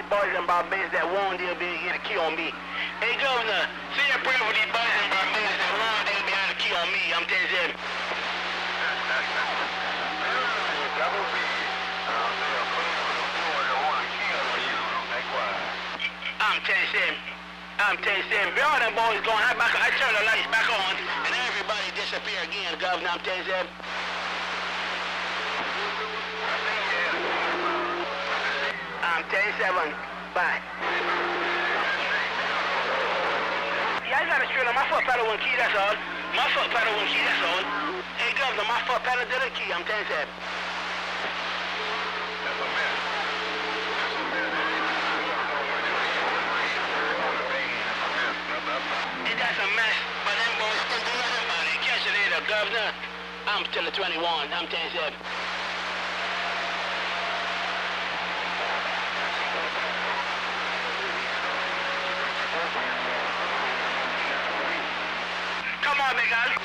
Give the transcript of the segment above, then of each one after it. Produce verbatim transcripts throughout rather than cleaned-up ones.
boys in Barbados that won, they'll be get a key on me. Hey, Governor, say a prayer for these boys in Barbados that won, they'll be able to key on me. I'm telling you. I'm telling you. I'm telling you, if all them boys going, I, back, I turn the lights back on, and everybody disappear again, Governor. I'm telling you. I'm ten seven. Bye. Yeah, I got a trailer. My foot pedal one key, that's all. My foot pedal one key, that's all. Hey, Governor, my foot pedal did a key. I'm ten seven. That's a mess. It that's a mess, but them boys can't do nothing about it. Catch it later, Governor. I'm still a twenty-one. I'm ten seven. Come on, big guy.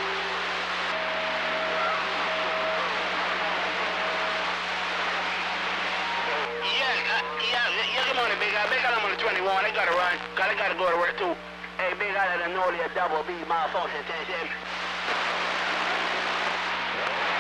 Yeah, uh, yeah, yeah, come on, big guy. Big guy, I'm on the twenty-one. I gotta run. Cause I gotta go to work too. Hey, big guy, let them know they're double B malfunction, ten seven.